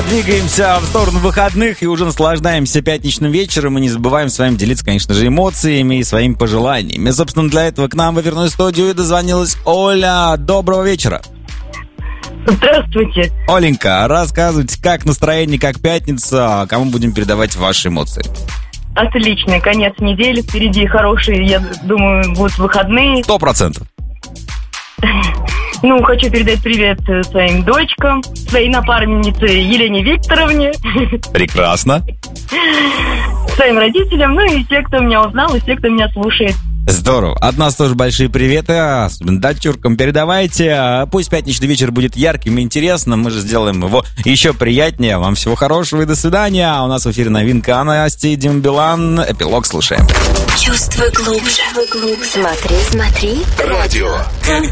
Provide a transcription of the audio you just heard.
Двигаемся в сторону выходных и уже наслаждаемся пятничным вечером. И не забываем с вами делиться, конечно же, эмоциями и своими пожеланиями. Собственно, для этого к нам в эфирную студию дозвонилась Оля. Доброго вечера. Здравствуйте. Оленька, рассказывайте, как настроение, как пятница, кому будем передавать ваши эмоции? Отличный конец недели, впереди хорошие, я думаю, будут выходные. 100%. Ну, хочу передать привет своим дочкам, своей напарнице Елене Викторовне. Прекрасно. Своим родителям, ну и те, кто меня узнал, и те, кто меня слушает. Здорово. От нас тоже большие приветы, особенно дочуркам передавайте. Пусть пятничный вечер будет ярким и интересным, мы же сделаем его еще приятнее. Вам всего хорошего и до свидания. У нас в эфире новинка Настя и Дима Билан. Эпилог слушаем. Чувствуй глубже. Смотри. Радио.